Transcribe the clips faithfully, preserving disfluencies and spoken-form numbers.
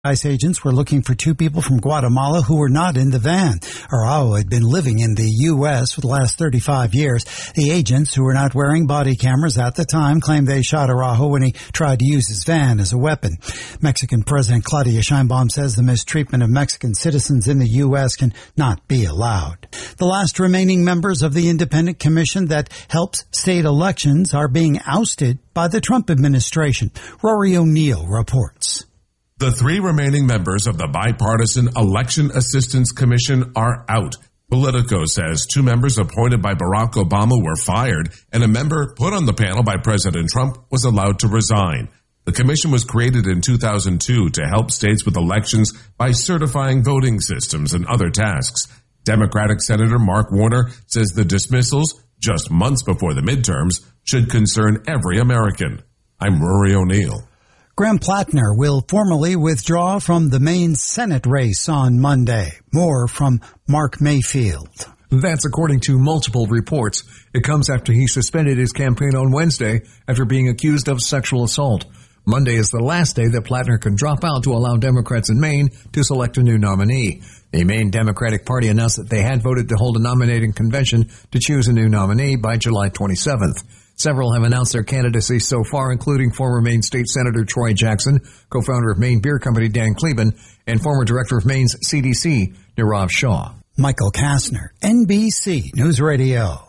ICE agents were looking for two people from Guatemala who were not in the van. Araujo had been living in the U S for the last thirty-five years. The agents, who were not wearing body cameras at the time, claimed they shot Araujo when he tried to use his van as a weapon. Mexican President Claudia Sheinbaum says the mistreatment of Mexican citizens in the U S can not be allowed. The last remaining members of the independent commission that helps state elections are being ousted by the Trump administration. Rory O'Neill reports. The three remaining members of the Bipartisan Election Assistance Commission are out. Politico says two members appointed by Barack Obama were fired, and a member put on the panel by President Trump was allowed to resign. The commission was created in two thousand two to help states with elections by certifying voting systems and other tasks. Democratic Senator Mark Warner says the dismissals, just months before the midterms, should concern every American. I'm Rory O'Neill. Graham Plattner will formally withdraw from the Maine Senate race on Monday. More from Mark Mayfield. That's according to multiple reports. It comes after he suspended his campaign on Wednesday after being accused of sexual assault. Monday is the last day that Plattner can drop out to allow Democrats in Maine to select a new nominee. The Maine Democratic Party announced that they had voted to hold a nominating convention to choose a new nominee by July twenty-seventh. Several have announced their candidacy so far, including former Maine State Senator Troy Jackson, co-founder of Maine Beer Company Dan Kleben, and former director of Maine's C D C, Nirav Shah. Michael Kastner, N B C News Radio.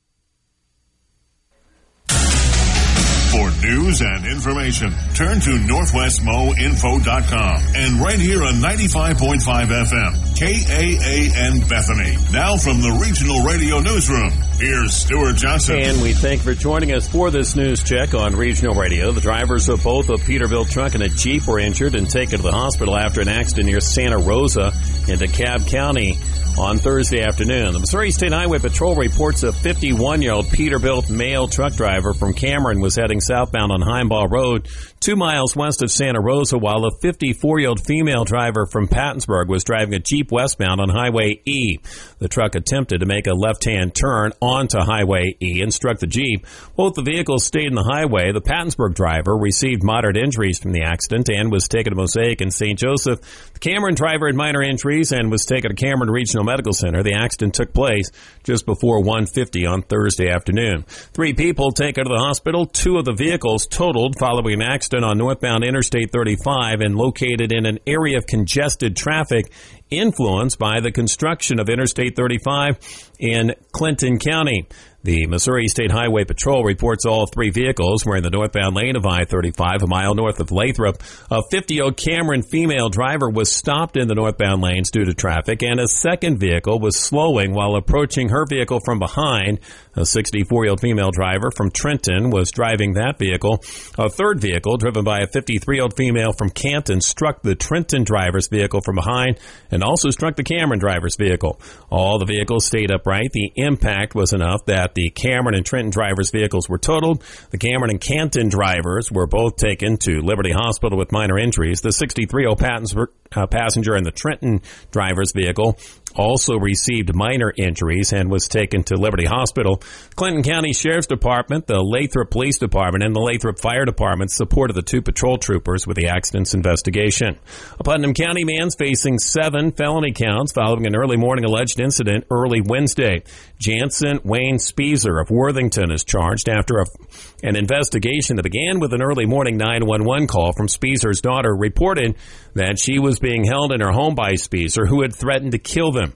For news and information, turn to northwest mo info dot com and right here on ninety-five point five F M, K A A N Bethany. Now from the Regional Radio Newsroom, here's Stuart Johnson. And we thank you for joining us for this news check on Regional Radio. The drivers of both a Peterbilt truck and a Jeep were injured and taken to the hospital after an accident near Santa Rosa in DeKalb County on Thursday afternoon. The Missouri State Highway Patrol reports a fifty-one-year-old Peterbilt male truck driver from Cameron was heading southbound on Heimbach Road, two miles west of Santa Rosa, while a fifty-four-year-old female driver from Pattonsburg was driving a Jeep westbound on Highway E. The truck attempted to make a left-hand turn onto Highway E and struck the Jeep. Both the vehicles stayed in the highway. The Pattonsburg driver received moderate injuries from the accident and was taken to Mosaic in Saint Joseph. The Cameron driver had minor injuries and was taken to Cameron Regional Medical Center. The accident took place just before one fifty on Thursday afternoon. Three people taken to the hospital. Two of the vehicles totaled following an accident on northbound Interstate thirty-five and located in an area of congested traffic influenced by the construction of Interstate thirty-five in Clinton County. The Missouri State Highway Patrol reports all three vehicles were in the northbound lane of I thirty-five, a mile north of Lathrop. A fifty-year-old Cameron female driver was stopped in the northbound lanes due to traffic, and a second vehicle was slowing while approaching her vehicle from behind. A sixty-four-year-old female driver from Trenton was driving that vehicle. A third vehicle, driven by a fifty-three-year-old female from Canton, struck the Trenton driver's vehicle from behind and also struck the Cameron driver's vehicle. All the vehicles stayed upright. The impact was enough that the Cameron and Trenton drivers' vehicles were totaled. The Cameron and Canton drivers were both taken to Liberty Hospital with minor injuries. The sixty-three-year-old uh, passenger in the Trenton driver's vehicle also received minor injuries and was taken to Liberty Hospital. Clinton County Sheriff's Department, the Lathrop Police Department, and the Lathrop Fire Department supported the two patrol troopers with the accident's investigation. A Putnam County man's facing seven felony counts following an early morning alleged incident early Wednesday. Jansen Wayne Speezer of Worthington is charged after a, an investigation that began with an early morning nine one one call from Speezer's daughter reported that she was being held in her home by Speezer, who had threatened to kill them.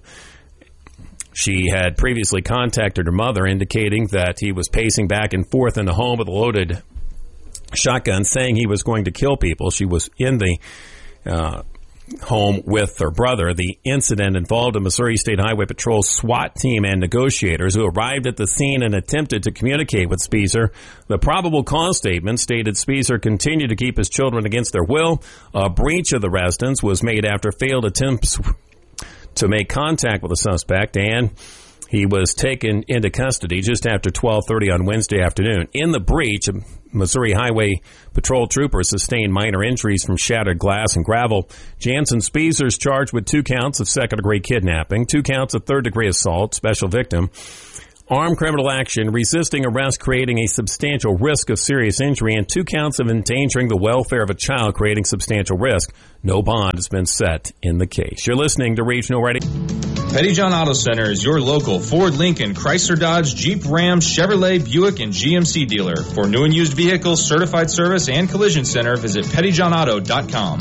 She had previously contacted her mother, indicating that he was pacing back and forth in the home with a loaded shotgun, saying he was going to kill people. She was in the uh, home with her brother. The incident involved a Missouri State Highway Patrol SWAT team and negotiators who arrived at the scene and attempted to communicate with Speezer. The probable cause statement stated Speezer continued to keep his children against their will. A breach of the residence was made after failed attempts to make contact with the suspect, and he was taken into custody just after twelve thirty on Wednesday afternoon. In the breach, Missouri Highway Patrol troopers sustained minor injuries from shattered glass and gravel. Jansen Speezer is charged with two counts of second-degree kidnapping, two counts of third-degree assault, special victim, Armed criminal action, resisting arrest, creating a substantial risk of serious injury, and two counts of endangering the welfare of a child, creating substantial risk. No bond has been set in the case. You're listening to Regional Radio. Pettyjohn Auto Center is your local Ford, Lincoln, Chrysler, Dodge, Jeep, Ram, Chevrolet, Buick, and G M C dealer. For new and used vehicles, certified service, and collision center, visit pettyjohn auto dot com.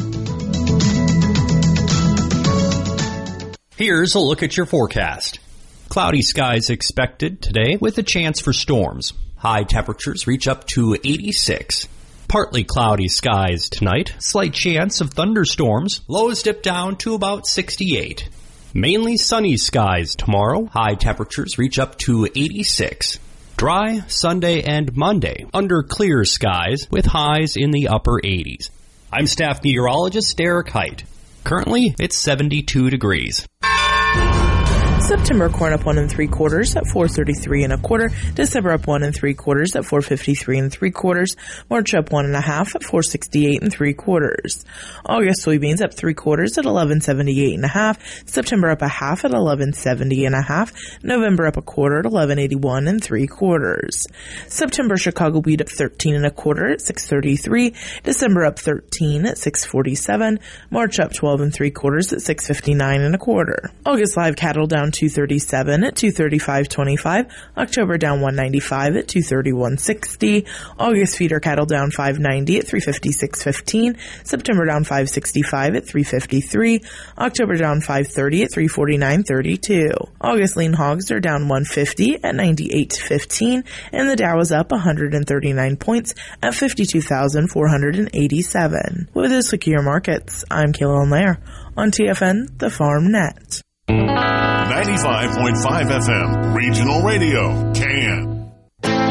Here's a look at your forecast. Cloudy skies expected today with a chance for storms. High temperatures reach up to eighty-six. Partly cloudy skies tonight. Slight chance of thunderstorms. Lows dip down to about sixty-eight. Mainly sunny skies tomorrow. High temperatures reach up to eighty-six. Dry Sunday and Monday under clear skies with highs in the upper eighties. I'm staff meteorologist Derek Height. Currently, it's seventy-two degrees. September corn up one and three quarters at four thirty-three and a quarter. December up one and three quarters at four fifty-three and three quarters. March up one and a half at four sixty-eight and three quarters. August soybeans up three quarters at eleven seventy-eight and a half. September up a half at eleven seventy and a half. November up a quarter at eleven eighty-one and three quarters. September Chicago wheat up thirteen and a quarter at six thirty-three. December up thirteen at six forty-seven. March up twelve and three quarters at six fifty-nine and a quarter. August live cattle down two thirty-seven at two thirty-five twenty-five. October down one ninety-five at two thirty-one sixty. August feeder cattle down five ninety at three fifty-six fifteen. September down five sixty-five at three fifty-three. October down five thirty at three forty-nine thirty-two. August lean hogs are down one fifty at ninety-eight fifteen, and the Dow is up one hundred thirty-nine points at fifty-two thousand four hundred eighty-seven. With this look at your markets, I'm Kayla Lair on T F N, the Farm Net. ninety-five point five F M, Regional Radio, Can.